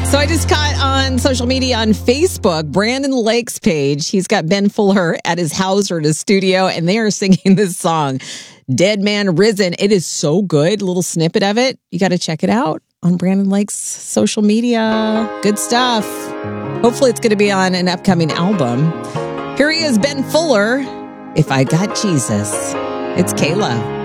So I just caught on social media on Facebook, Brandon Lake's page. He's got Ben Fuller at his house or at his studio, and they are singing this song, Dead Man Risen. It is so good. A little snippet of it. You got to check it out on Brandon Lake's social media. Good stuff. Hopefully it's going to be on an upcoming album. Here he is, Ben Fuller. If I Got Jesus. It's Kayla.